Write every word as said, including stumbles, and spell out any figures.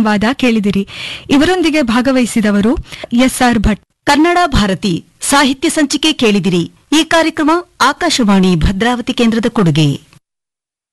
ಸಂವಾದ ಕೇಳಿದಿರಿ. ಇವರೊಂದಿಗೆ ಭಾಗವಹಿಸಿದವರು ಎಸ್ ಆರ್ ಭಟ್. ಕನ್ನಡ ಭಾರತಿ ಸಾಹಿತ್ಯ ಸಂಚಿಕೆ ಕೇಳಿದಿರಿ. ಈ ಕಾರ್ಯಕ್ರಮ ಆಕಾಶವಾಣಿ ಭದ್ರಾವತಿ ಕೇಂದ್ರದ ಕೊಡುಗೆ.